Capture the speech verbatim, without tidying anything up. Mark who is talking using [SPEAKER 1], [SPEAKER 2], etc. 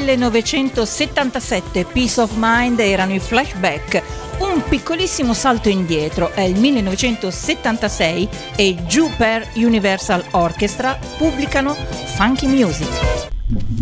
[SPEAKER 1] millenovecentosettantasette, Peace of Mind erano i Flashback. Un piccolissimo salto indietro, è il millenovecentosettantasei e Jupiter Universal Orchestra pubblicano Funky Music.